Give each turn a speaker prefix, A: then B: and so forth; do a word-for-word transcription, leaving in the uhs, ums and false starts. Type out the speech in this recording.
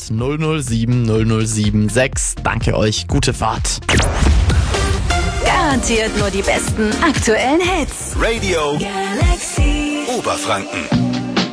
A: acht null null sieben null null sieben sechs. Danke euch, gute Fahrt.
B: Garantiert nur die besten aktuellen Hits.
C: Radio
B: Galaxy
C: Oberfranken.